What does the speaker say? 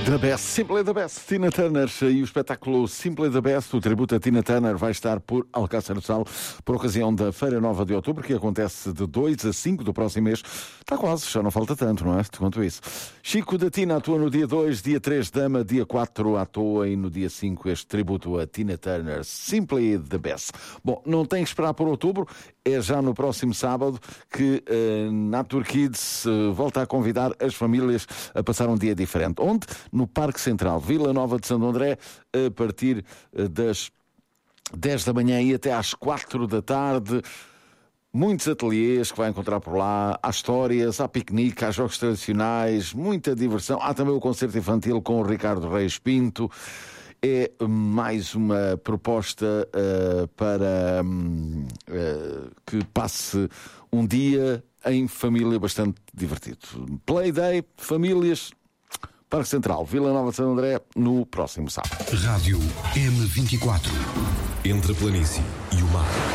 The Best, Simply the Best, Tina Turner e o espetáculo Simply the Best, o tributo a Tina Turner, vai estar por Alcácer do Sal por ocasião da Feira Nova de Outubro, que acontece de 2 a 5 do próximo mês. Está quase, já não falta tanto, não é? Te conto isso. Chico da Tina atua no dia 2, dia 3 Dama, dia 4 à toa e no dia 5 este tributo a Tina Turner, Simply the Best. Bom, não tem que esperar por outubro, é já no próximo sábado que Natur Kids volta a convidar as famílias a passar um dia diferente. Onde? No Parque Central, Vila Nova de Santo André, a partir das 10 da manhã e até às 4 da tarde. Muitos ateliês que vai encontrar por lá, há histórias, há piquenique, há jogos tradicionais, muita diversão. Há também o concerto infantil com o Ricardo Reis Pinto. É mais uma proposta para que passe um dia em família bastante divertido. Playday, famílias, Parque Central, Vila Nova de Santo André, no próximo sábado. Rádio M24. Entre a planície e o mar.